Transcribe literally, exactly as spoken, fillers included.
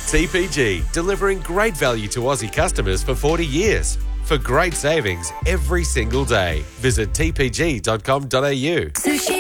T P G, delivering great value to Aussie customers for forty years. For great savings every single day, visit t p g dot com dot a u. Sushi